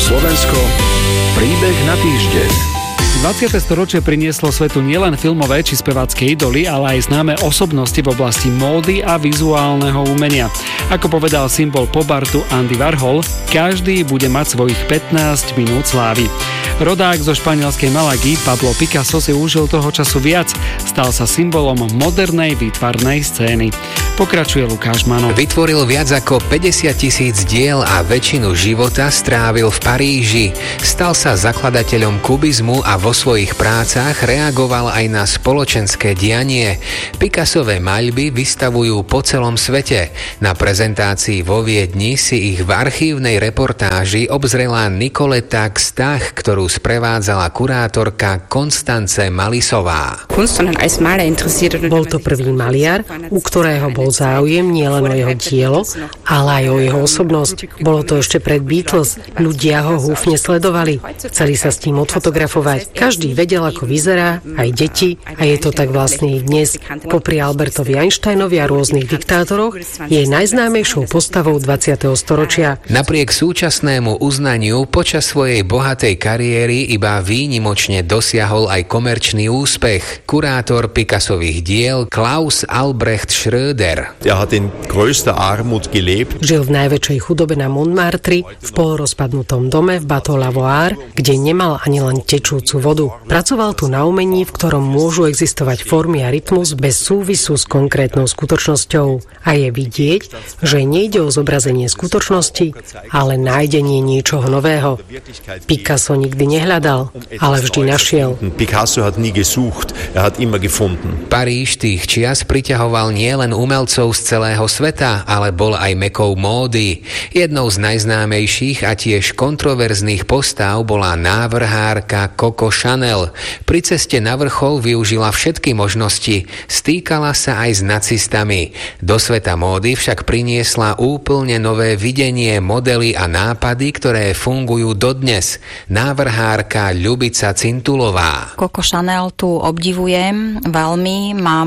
Slovensko, príbeh na týždeň. 20. storočie prinieslo svetu nielen filmové či spevácké idoly, ale aj známe osobnosti v oblasti módy a vizuálneho umenia. Ako povedal symbol popartu Andy Warhol, každý bude mať svojich 15 minút slávy. Rodák zo španielskej Malagy Pablo Picasso si užil toho času viac, stal sa symbolom modernej výtvarnej scény. Pokračuje Lukáš Mano. Vytvoril viac ako 50 000 diel a väčšinu života strávil v Paríži. Stal sa zakladateľom kubizmu a vo svojich prácach reagoval aj na spoločenské dianie. Picassové maľby vystavujú po celom svete. Na prezentácii vo Viedni si ich v archívnej reportáži obzrela Nicoletta Stach, ktorú sprevádzala kurátorka Konstance Malisová. Bol to prvý maliar, u ktorého bol záujem nielen o jeho dielo, ale aj o jeho osobnosť. Bolo to ešte pred Beatles. Ľudia ho húfne sledovali. Chceli sa s tým odfotografovať. Každý vedel, ako vyzerá, aj deti. A je to tak vlastne i dnes. Popri Albertovi Einsteinovi a rôznych diktátoroch je najznámejšou postavou 20. storočia. Napriek súčasnému uznaniu počas svojej bohatej kariéry iba výnimočne dosiahol aj komerčný úspech. Kurátor Picassových diel Klaus Albrecht Schröder. Žil v najväčšej chudobe na Montmartre, v polorozpadnutom dome v Bateau Lavoir, kde nemal ani len tečúcu vodu. Pracoval tu na umení, v ktorom môžu existovať formy a rytmus bez súvisu s konkrétnou skutočnosťou. A je vidieť, že nejde o zobrazenie skutočnosti, ale nájdenie niečoho nového. Picasso nikdy nehľadal, ale vždy našiel. Paríž tých čias priťahoval nielen umelcov z celého sveta, ale bol aj mekou módy. Jednou z najznámejších a tiež kontroverzných postav bola návrhárka Coco Chanel. Pri ceste na vrchol využila všetky možnosti. Stýkala sa aj s nacistami. Do sveta módy však priniesla úplne nové videnie, modely a nápady, ktoré fungujú dodnes. Návrhárka Ľubica Cintulová. Coco Chanel tu obdivujem veľmi. Mám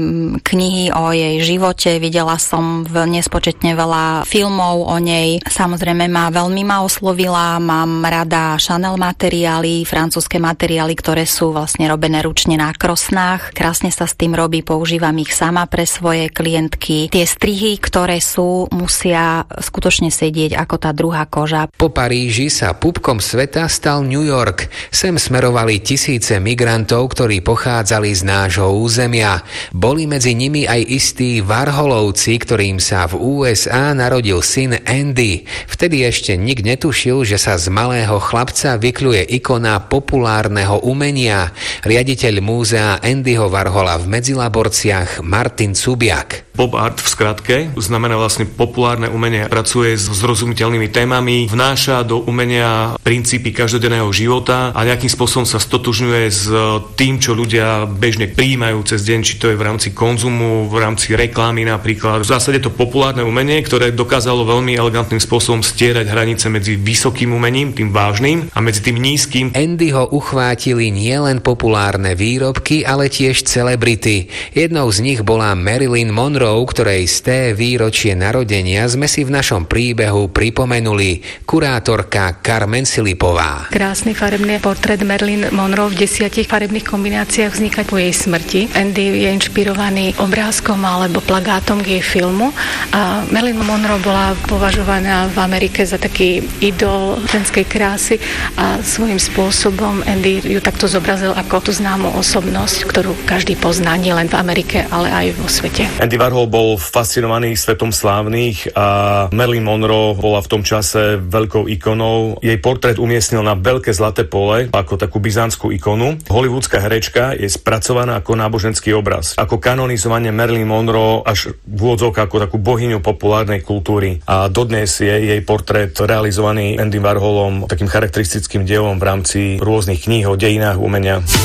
knihy o jej živote, videla som nespočetne veľa filmov o nej. Samozrejme veľmi ma oslovila, mám rada Chanel materiály, francúzske materiály, ktoré sú vlastne robené ručne na krosnách. Krásne sa s tým robí, používam ich sama pre svoje klientky. Tie strihy, ktoré sú, musia skutočne sedieť ako tá druhá koža. Po Paríži sa pupkom sveta stal New York. Sem smerovali tisíce migrantov, ktorí pochádzali z nášho územia. Boli medzi nimi aj istí Warholovci, ktorým sa v USA narodil syn Andy. Vtedy ešte nik netušil, že sa z malého chlapca vykľuje ikona populárneho umenia. Riaditeľ múzea Andyho Warhola v Medzilaborciach Martin Cubiak. Pop art v skratke znamená vlastne populárne umenie. Pracuje s zrozumiteľnými témami, vnáša do umenia princípy každodenného života a nejakým spôsobom sa stotožňuje s tým, čo ľudia bežne prijímajú cez deň, či to je v rámci konzumu, v rámci reklamy napríklad. V zásade to populárne umenie, ktoré dokázalo veľmi elegantným spôsobom stierať hranice medzi vysokým umením, tým vážnym, a medzi tým nízkym. Andyho uchvátili nielen populárne výrobky, ale tiež celebrity. Jednou z nich bola Marilyn Monroe, ktorej sté výročie narodenia sme si v našom príbehu pripomenuli. Kurátorka Carmen Silipová. Krásny farebný portrét Marilyn Monroe v 10 farebných kombináciách vzniká po jej smrti. Andy je inšpirovaný obrázkom alebo plagátom k jej filmu a Marilyn Monroe bola považovaná v Amerike za taký idol ženskej krásy a svojím spôsobom Andy ju takto zobrazil ako tú známu osobnosť, ktorú každý pozná nielen v Amerike, ale aj vo svete. Andy Warhol bol fascinovaný svetom slávnych a Marilyn Monroe bola v tom čase veľkou ikonou. Jej portrét umiestnil na veľké zlaté pole ako takú byzantskú ikonu. Hollywoodská herečka je spracovaná ako náboženský obraz. Ako kanonizovanie Marilyn Monroe až v úvodzovkách ako takú bohyňu populárnej kultúry. A dodnes je jej portrét realizovaný Andy Warholom takým charakteristickým dielom v rámci rôznych kníh o dejinách umenia.